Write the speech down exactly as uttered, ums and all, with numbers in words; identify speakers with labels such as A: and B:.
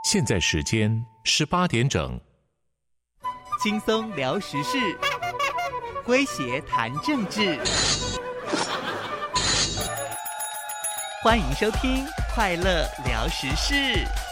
A: 现在时间十八点整，
B: 轻松聊时事，诙谐谈政治，欢迎收听《快乐聊时事》。